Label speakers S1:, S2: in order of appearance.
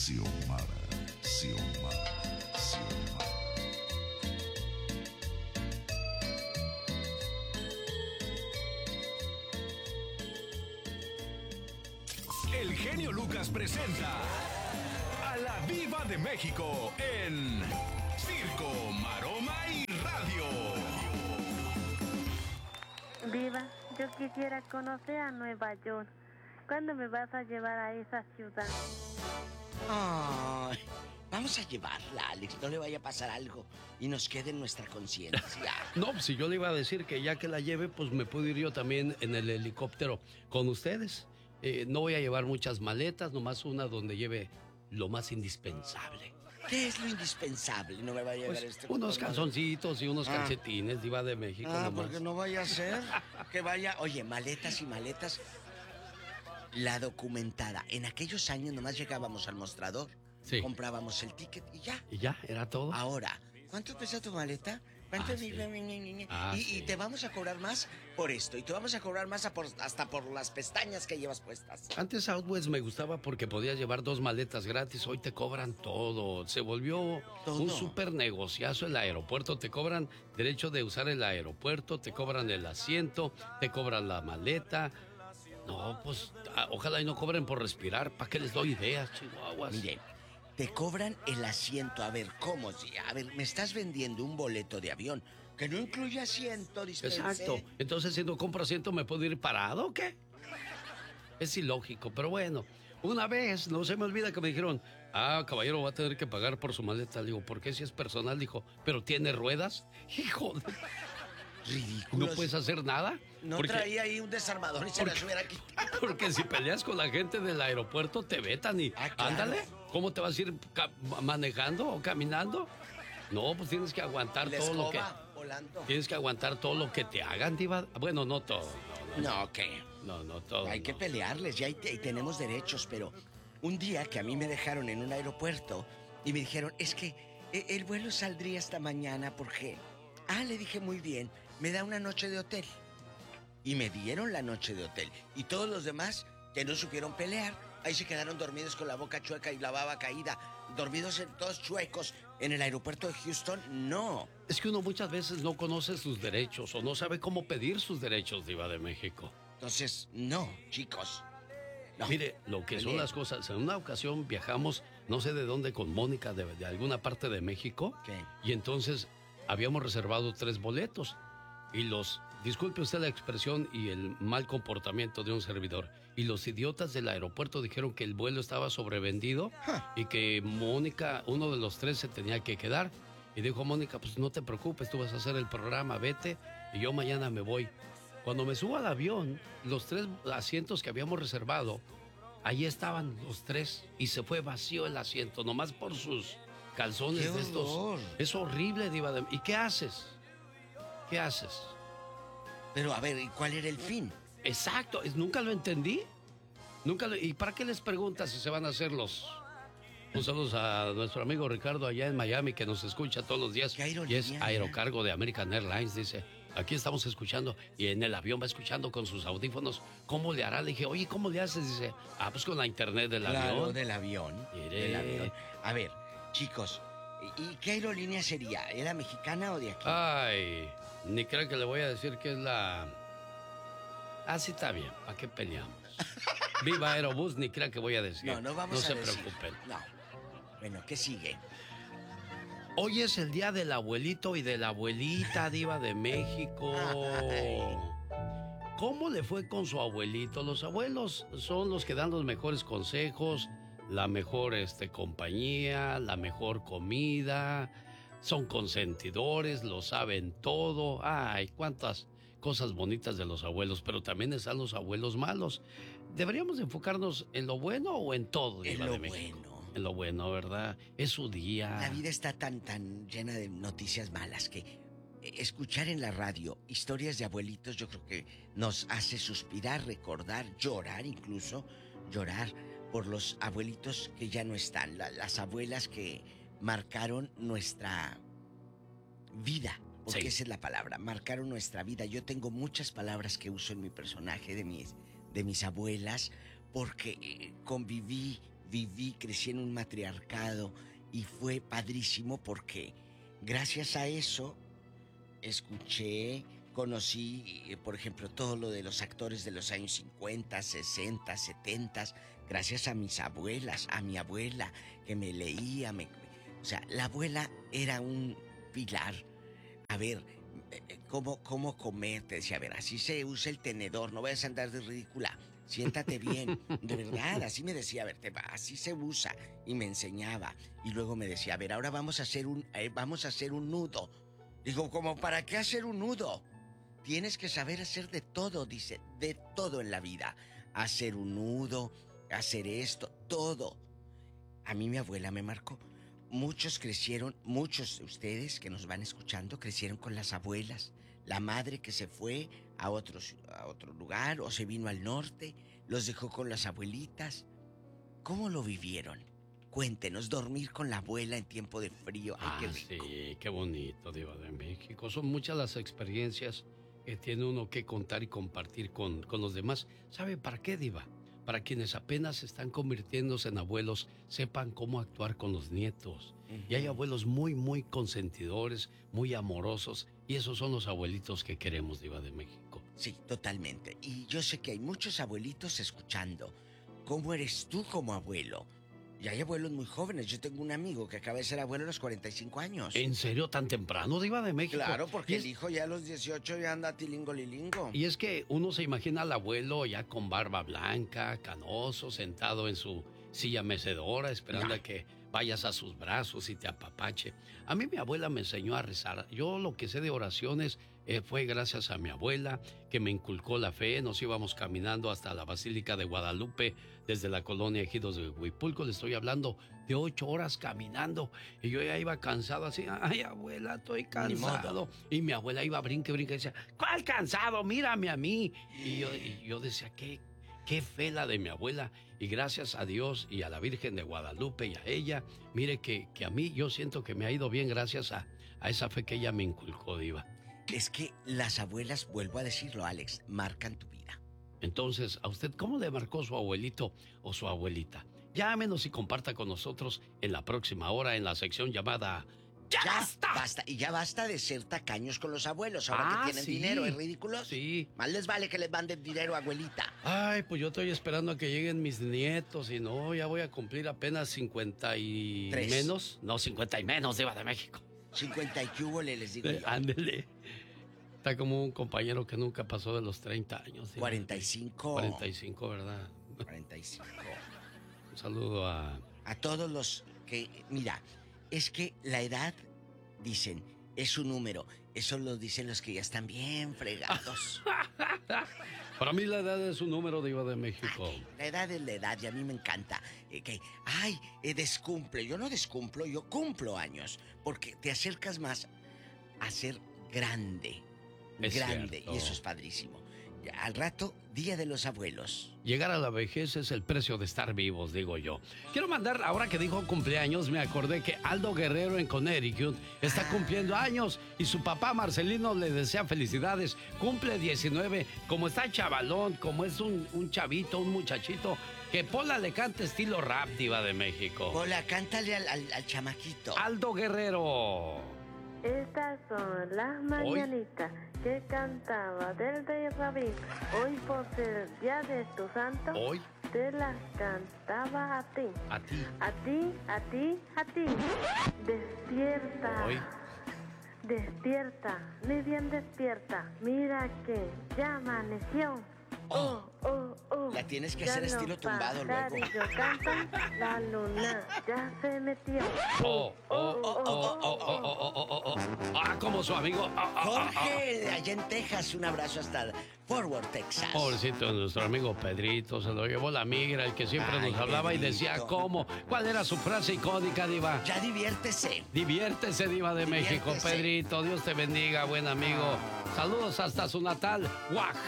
S1: Xiomara, Xiomara, Xiomara.
S2: El genio Lucas presenta a la Viva de México en Circo, Maroma y Radio.
S3: Viva, yo quisiera conocer a Nueva York. ¿Cuándo me vas a llevar a esa ciudad?
S4: Ay, vamos a llevarla, Alex, no le vaya a pasar algo y nos quede en nuestra conciencia.
S5: No, si yo le iba a decir que ya que la lleve, pues me puedo ir yo también en el helicóptero con ustedes. No voy a llevar muchas maletas, nomás una donde lleve lo más indispensable.
S4: ¿Qué es lo indispensable? No me vaya a llevar
S5: Pues, unos calzoncitos y unos calcetines, Diva de México.
S4: Ah,
S5: nomás.
S4: porque no vaya a ser que vaya... Oye, maletas y maletas. La documentada. En aquellos años nomás llegábamos al mostrador,
S5: sí,
S4: comprábamos el ticket y ya.
S5: Y ya, era todo.
S4: Ahora, ¿cuánto pesa tu maleta? ¿Cuánto?
S5: Sí.
S4: Y te vamos a cobrar más por esto. Y te vamos a cobrar más hasta por las pestañas que llevas puestas.
S5: Antes Southwest me gustaba porque podías llevar 2 maletas gratis. Hoy te cobran todo. Se volvió
S4: ¿Todo?
S5: Un súper negociazo el aeropuerto. Te cobran derecho de usar el aeropuerto, te cobran el asiento, te cobran la maleta. No, pues ojalá y no cobren por respirar. ¿Para qué les doy ideas, chihuahuas?
S4: Miren, te cobran el asiento. A ver, ¿cómo? A ver, me estás vendiendo un boleto de avión que no incluye asiento, dispense.
S5: Exacto. Entonces, si no compro asiento, ¿me puedo ir parado o qué? Es ilógico, pero bueno. Una vez, no se me olvida que me dijeron, caballero, va a tener que pagar por su maleta. Le digo, ¿por qué si es personal? Dijo, ¿pero tiene ruedas? Hijo de...
S4: Ridículo.
S5: ¿No puedes hacer nada?
S4: No traía ahí un desarmador y se las hubiera quitado.
S5: Porque si peleas con la gente del aeropuerto, te vetan y...
S4: Claro.
S5: Ándale, ¿cómo te vas a ir manejando o caminando? No, pues tienes que aguantar todo lo que...
S4: volando.
S5: Tienes que aguantar todo lo que te hagan, Diva. Bueno, no todo.
S4: No, ¿qué?
S5: No, todo.
S4: Hay que pelearles, ya tenemos derechos, pero un día que a mí me dejaron en un aeropuerto y me dijeron, es que el vuelo saldría esta mañana, ¿por qué? Le dije, muy bien, me da una noche de hotel. Y me dieron la noche de hotel. Y todos los demás que no supieron pelear, ahí se quedaron dormidos con la boca chueca y la baba caída, dormidos todos chuecos en el aeropuerto de Houston. No.
S5: Es que uno muchas veces no conoce sus derechos o no sabe cómo pedir sus derechos, Diva de México.
S4: Entonces, no, chicos. No.
S5: Mire, lo que son las cosas. En una ocasión viajamos, no sé de dónde, con Mónica, de alguna parte de México.
S4: ¿Qué?
S5: Y entonces habíamos reservado 3 boletos. Y disculpe usted la expresión y el mal comportamiento de un servidor. Y los idiotas del aeropuerto dijeron que el vuelo estaba sobrevendido y que Mónica, uno de los 3, se tenía que quedar. Y dijo Mónica, pues no te preocupes, tú vas a hacer el programa, vete y yo mañana me voy. Cuando me subo al avión, los 3 asientos que habíamos reservado, ahí estaban los 3 y se fue vacío el asiento, nomás por sus calzones de estos. Es horrible, Diva de... ¿Y qué haces? ¿Qué haces?
S4: Pero a ver, ¿y cuál era el fin?
S5: Exacto, nunca lo entendí. ¿Y para qué les preguntas si se van a hacer los... Un saludo a nuestro amigo Ricardo allá en Miami, que nos escucha todos los días. Y es aerocargo de American Airlines, dice. Aquí estamos escuchando, y en el avión va escuchando con sus audífonos. ¿Cómo le hará? Le dije, oye, ¿cómo le haces? Dice, pues con la internet del avión.
S4: Del avión. Del avión. A ver, chicos, ¿y qué aerolínea sería? ¿Era mexicana o de aquí?
S5: Ay, ni creo que le voy a decir que es la... sí está bien, ¿para qué peleamos? Viva Aerobús, ni creo que voy a decir.
S4: No vamos a decir.
S5: No se preocupen.
S4: No. Bueno, ¿qué sigue?
S5: Hoy es el día del abuelito y de la abuelita, Diva de México.
S4: Ay.
S5: ¿Cómo le fue con su abuelito? Los abuelos son los que dan los mejores consejos, la mejor compañía, la mejor comida, son consentidores, lo saben todo. Ay, cuántas cosas bonitas de los abuelos, pero también están los abuelos malos. ¿Deberíamos enfocarnos en lo bueno o en todo, Diva de México?
S4: Bueno.
S5: En lo bueno, ¿verdad? Es su día.
S4: La vida está tan llena de noticias malas que escuchar en la radio historias de abuelitos, yo creo que nos hace suspirar, recordar, llorar incluso, llorar por los abuelitos que ya no están, las abuelas que marcaron nuestra vida, porque
S5: sí,
S4: esa es la palabra, marcaron nuestra vida. Yo tengo muchas palabras que uso en mi personaje de mis abuelas, porque conviví crecí en un matriarcado y fue padrísimo porque gracias a eso escuché, conocí, por ejemplo, todo lo de los actores de los años 50, 60, 70, gracias a mis abuelas, a mi abuela que me leía, o sea, la abuela era un pilar. A ver, ¿cómo comer? Te decía, a ver, así se usa el tenedor, no vayas a andar de ridícula, siéntate bien, de verdad, así me decía, a ver, así se usa, y me enseñaba, y luego me decía, a ver, ahora vamos a hacer un nudo. Digo, ¿cómo para qué hacer un nudo? Tienes que saber hacer de todo, dice, de todo en la vida, hacer un nudo, hacer esto, todo. A mí mi abuela me marcó. Muchos de ustedes que nos van escuchando crecieron con las abuelas. La madre que se fue a otro lugar o se vino al norte, los dejó con las abuelitas. ¿Cómo lo vivieron? Cuéntenos, dormir con la abuela en tiempo de frío. Ay, qué rico.
S5: Sí, qué bonito, Diva de México. Son muchas las experiencias que tiene uno que contar y compartir con los demás. ¿Sabe para qué, Diva? Para quienes apenas están convirtiéndose en abuelos, sepan cómo actuar con los nietos. Y hay abuelos muy, muy consentidores, muy amorosos, y esos son los abuelitos que queremos, Diva de México.
S4: Sí, totalmente. Y yo sé que hay muchos abuelitos escuchando. ¿Cómo eres tú como abuelo? Y hay abuelos muy jóvenes. Yo tengo un amigo que acaba de ser abuelo a los 45 años.
S5: ¿En serio tan temprano, Diva de México?
S4: Claro, porque el hijo ya a los 18 ya anda tilingo lilingo.
S5: Y es que uno se imagina al abuelo ya con barba blanca, canoso, sentado en su silla mecedora, esperando a que vayas a sus brazos y te apapache. A mí mi abuela me enseñó a rezar. Yo lo que sé de oraciones fue gracias a mi abuela, que me inculcó la fe. Nos íbamos caminando hasta la Basílica de Guadalupe, desde la colonia Ejidos de Huipulco. Le estoy hablando de 8 horas caminando. Y yo ya iba cansado así. Ay, abuela, estoy cansado. Y mi abuela iba brinque y decía, ¿cuál cansado? Mírame a mí. Y yo decía, qué fe la de mi abuela. Y gracias a Dios y a la Virgen de Guadalupe y a ella, mire que a mí yo siento que me ha ido bien gracias a esa fe que ella me inculcó, Diva.
S4: Es que las abuelas, vuelvo a decirlo, Alex, marcan tu vida.
S5: Entonces, ¿a usted cómo le marcó su abuelito o su abuelita? Llámenos y comparta con nosotros en la próxima hora en la sección llamada ¡Ya basta!
S4: Y ya basta de ser tacaños con los abuelos. Ahora que tienen dinero, ¿es ridículo?
S5: Sí.
S4: Más les vale que les manden dinero, abuelita.
S5: Ay, pues yo estoy esperando a que lleguen mis nietos y no, ya voy a cumplir apenas 50 y menos. No, 50 y menos, Diva de México.
S4: 50 y qué hubo, les digo yo.
S5: Ándele. Está como un compañero que nunca pasó de los 30 años. Diva.
S4: 45.
S5: 45, ¿verdad?
S4: 45.
S5: Un saludo a
S4: todos los que... Mira, es que la edad, dicen, es un número. Eso lo dicen los que ya están bien fregados.
S5: Para mí la edad es un número, Diva de México.
S4: La edad es la edad y a mí me encanta. Descumple. Yo no descumplo, yo cumplo años. Porque te acercas más a ser grande.
S5: Es
S4: grande.
S5: cierto.
S4: Y eso es padrísimo. Al rato, Día de los Abuelos.
S5: Llegar a la vejez es el precio de estar vivos, digo yo. Quiero mandar, ahora que dijo cumpleaños, me acordé que Aldo Guerrero en Connecticut está cumpliendo años y su papá Marcelino le desea felicidades. Cumple 19, como está chavalón, como es un chavito, un muchachito, que Pola le cante estilo rap, Diva de México.
S4: Pola, cántale al chamaquito.
S5: Aldo Guerrero.
S3: Estas son las mañanitas que cantaba del rey David. Hoy por ser día de tu santo,
S5: Hoy
S3: te las cantaba a ti.
S5: a ti.
S3: A ti, a ti, a ti. Despierta.
S5: Hoy.
S3: Despierta, muy bien despierta. Mira que ya amaneció.
S4: La tienes que
S3: Ya
S4: hacer
S3: los
S4: estilo tumbado luego.
S3: pajarillos cantan, la luna ya se metió.
S5: Como su amigo.
S4: Jorge, allá en Texas, un abrazo hasta Forward, Texas.
S5: Pobrecito, nuestro amigo Pedrito, se lo llevó la migra, el que siempre nos hablaba
S4: Pedrito.
S5: y decía cómo. ¿Cuál era su frase icónica, Diva?
S4: Ya diviértese.
S5: Diviértese, Diva de México,
S4: Diviértese.
S5: Pedrito. Dios te bendiga, buen amigo. Saludos hasta su natal, Oaxaca.